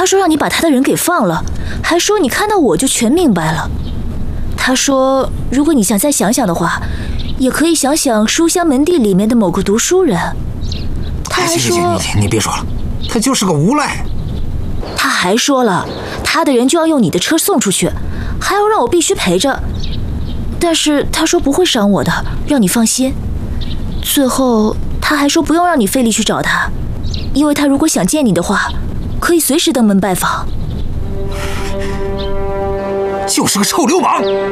他说让你把他的人给放了，还说你看到我就全明白了。他说，如果你想再想想的话，也可以想想书香门第里面的某个读书人。他还说， 你别说了，他就是个无赖。 他还说了，他的人就要用你的车送出去，还要让我必须陪着。但是他说不会伤我的，让你放心。最后他还说不用让你费力去找他，因为他如果想见你的话，可以随时登门拜访。 就是个臭流氓。